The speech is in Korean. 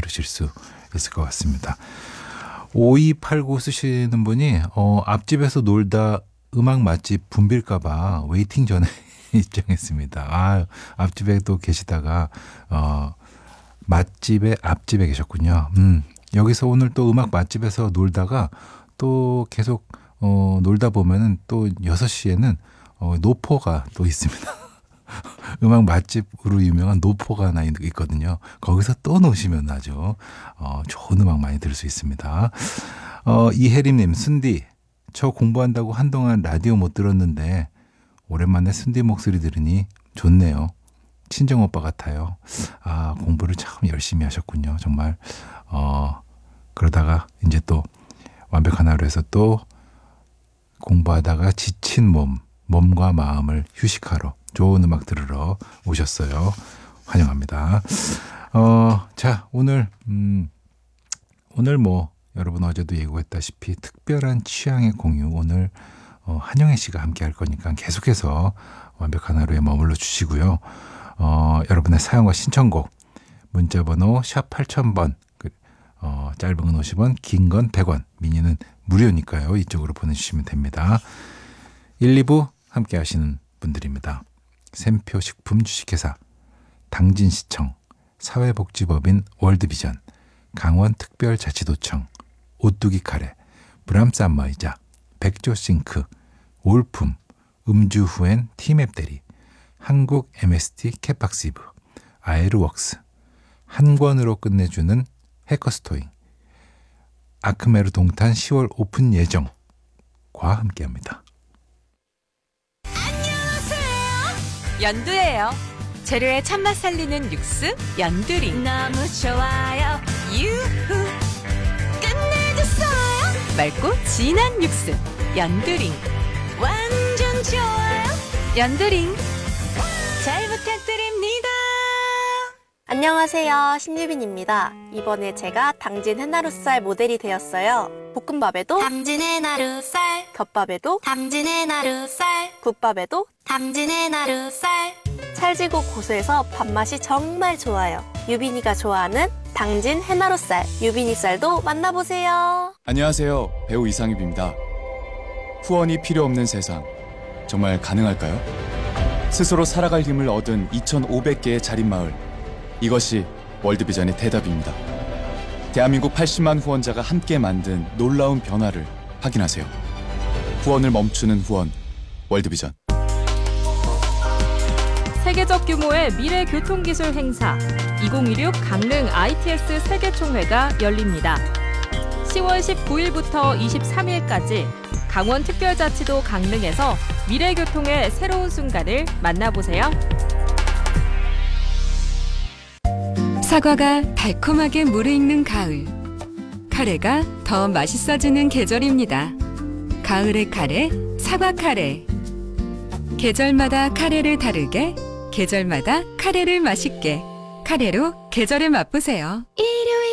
들으실 수 있을 것 같습니다. 5289 쓰시는 분이 앞집에서 놀다 음악 맛집 붐빌까봐 웨이팅 전에 입장했습니다. 앞집에 또 계시다가 맛집의 앞집에 계셨군요. 여기서 오늘 또 음악 맛집에서 놀다가 또 계속 놀다 보면은 또 6시에는 노포가 또 있습니다. 음악 맛집으로 유명한 노포가 하나 있거든요. 거기서 또 노시면 아주 좋은 음악 많이 들을 수 있습니다. 이혜림님, 순디, 저 공부한다고 한동안 라디오 못 들었는데 오랜만에 순디 목소리 들으니 좋네요. 친정오빠 같아요. 공부를 참 열심히 하셨군요. 정말 그러다가 이제 또 완벽한 하루에서 또 공부하다가 지친 몸과 마음을 휴식하러 좋은 음악 들으러 오셨어요. 환영합니다. 자, 오늘 뭐 여러분 어제도 예고했다시피 특별한 취향의 공유 오늘 한영애 씨가 함께 할 거니까 계속해서 완벽한 하루에 머물러 주시고요. 여러분의 사연과 신청곡 문자번호 샵 8000번 짧은 건 50원, 긴 건 100원, 미니는 무료니까요. 이쪽으로 보내주시면 됩니다. 1, 2부 함께 하시는 분들입니다. 샘표 식품 주식회사, 당진시청, 사회복지법인 월드비전, 강원특별자치도청, 오뚜기 카레, 브람스 안마의자, 백조싱크, 올품, 음주후엔 티맵 대리, 한국 MST 캣박시브, 아에르웍스, 한 권으로 끝내주는 해커스토잉, 아크메르 동탄 10월 오픈 예정과 함께합니다. 연두예요. 재료의 참맛 살리는 육수 연두링. 너무 좋아요. 유후. 끝내줬어요. 맑고 진한 육수 연두링. 완전 좋아요. 연두링. 잘 부탁드립니다. 안녕하세요. 신유빈입니다. 이번에 제가 당진 해나루살 모델이 되었어요. 볶음밥에도 당진의 나루살, 덮밥에도 당진의 나루살, 국밥에도 당진의 나루살. 찰지고 고소해서 밥맛이 정말 좋아요. 유빈이가 좋아하는 당진 해나루살, 유빈이쌀도 만나보세요. 안녕하세요. 배우 이상엽입니다. 후원이 필요 없는 세상, 정말 가능할까요? 스스로 살아갈 힘을 얻은 2,500개의 자립마을, 이것이 월드비전의 대답입니다. 대한민국 80만 후원자가 함께 만든 놀라운 변화를 확인하세요. 후원을 멈추는 후원, 월드비전. 세계적 규모의 미래 교통기술 행사 2016 강릉 ITS 세계총회가 열립니다. 10월 19일부터 23일까지 강원특별자치도 강릉에서 미래 교통의 새로운 순간을 만나보세요. 사과가 달콤하게 무르익는 가을. 카레가 더 맛있어지는 계절입니다. 가을의 카레, 사과 카레. 계절마다 카레를 다르게, 계절마다 카레를 맛있게. 카레로 계절을 맛보세요. 일요